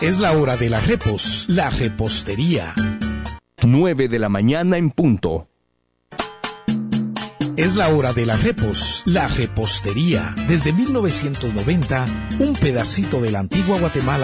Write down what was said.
Es la hora de las repos, la repostería. 9 de la mañana en punto. Es la hora de las repos, la repostería. Desde 1990, un pedacito de la antigua Guatemala